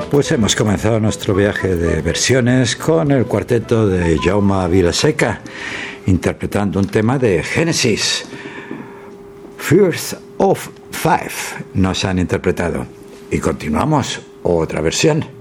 Pues hemos comenzado nuestro viaje de versiones con el cuarteto de Jaume Vilaseca, interpretando un tema de Genesis. First of Five nos han interpretado. Y continuamos, otra versión.